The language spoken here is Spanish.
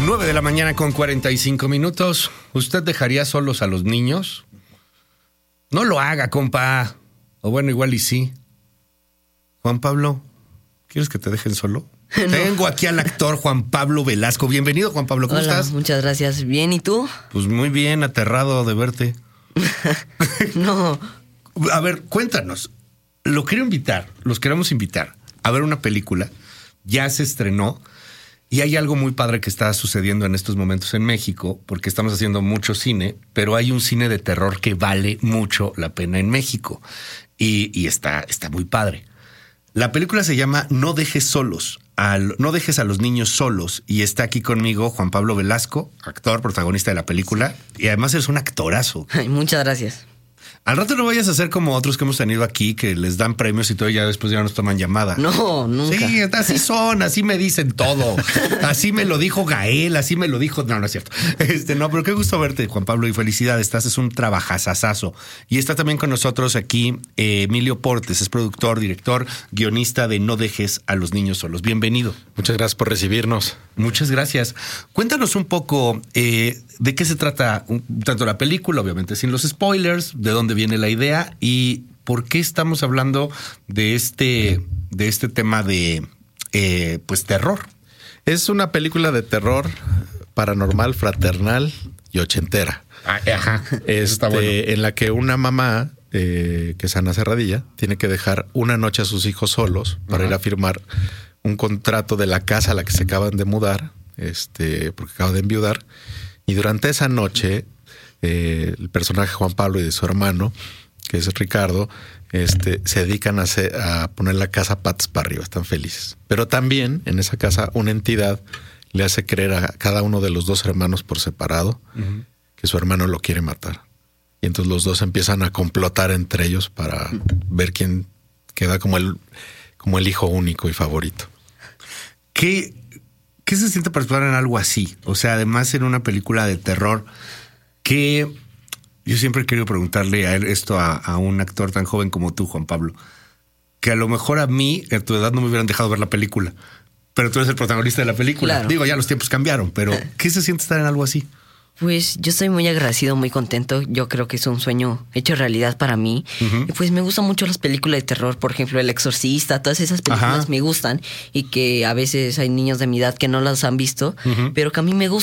9 de la mañana con 45 minutos. ¿Usted dejaría solos a los niños? No lo haga, compa. O bueno, igual y sí. Juan Pablo, ¿quieres que te dejen solo? No. Tengo aquí al actor Juan Pablo Velasco. Bienvenido, Juan Pablo. ¿Cómo estás? Muchas gracias. ¿Bien? ¿Y tú? Pues muy bien, aterrado de verte. No. A ver, cuéntanos. Los queremos invitar a ver una película. Ya se estrenó. Y hay algo muy padre que está sucediendo en estos momentos en México, porque estamos haciendo mucho cine, pero hay un cine de terror que vale mucho la pena en México. Y está muy padre. La película se llama No dejes a los niños solos. Y está aquí conmigo Juan Pablo Velasco, actor, protagonista de la película. Y además eres un actorazo. Ay, muchas gracias. Al rato no vayas a hacer como otros que hemos tenido aquí, que les dan premios y todo, y ya después ya nos toman llamada. No, nunca. Sí, así son, así me dicen todo. Así me lo dijo Gael, así me lo dijo. No, no es cierto. No, pero qué gusto verte, Juan Pablo, y felicidades. Es un trabajazazazo. Y está también con nosotros aquí Emilio Portes, es productor, director, guionista de No dejes a los niños solos. Bienvenido. Muchas gracias por recibirnos. Muchas gracias. Cuéntanos un poco de qué se trata tanto la película, obviamente sin los spoilers, de dónde viene la idea y por qué estamos hablando de este tema de pues terror. Es una película de terror paranormal, fraternal y ochentera. Ajá. Está bueno. En la que una mamá que es Ana Serradilla tiene que dejar una noche a sus hijos solos para ir a firmar un contrato de la casa a la que se acaban de mudar, porque acaba de enviudar. Y durante esa noche, el personaje Juan Pablo y de su hermano, que es Ricardo, se dedican a poner la casa patas para arriba, están felices. Pero también en esa casa una entidad le hace creer a cada uno de los dos hermanos por separado que su hermano lo quiere matar. Y entonces los dos empiezan a complotar entre ellos para ver quién queda como el hijo único y favorito. ¿Qué se siente participar en algo así? O sea, además en una película de terror, que yo siempre he querido preguntarle a él esto a un actor tan joven como tú, Juan Pablo, que a lo mejor a mí, a tu edad, no me hubieran dejado ver la película, pero tú eres el protagonista de la película. Claro. Digo, ya los tiempos cambiaron, pero ¿qué se siente estar en algo así? Pues yo estoy muy agradecido, muy contento. Yo creo que es un sueño hecho realidad para mí. Y pues me gustan mucho las películas de terror. Por ejemplo, El Exorcista, todas esas películas me gustan. Y que a veces hay niños de mi edad que no las han visto, pero que a mí me gustan.